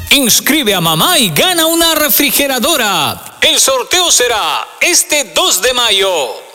Inscribe a mamá y gana una refrigeradora. El sorteo será este 2 de mayo.